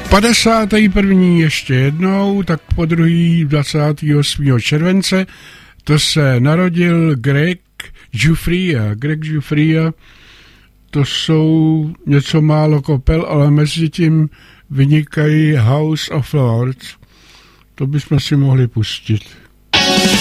51. ještě jednou, tak po druhý 28. července, to se narodil Greg Giuffria. Greg Giuffria, to jsou něco málo kopel, ale mezi tím vynikají House of Lords. To bychom si mohli pustit.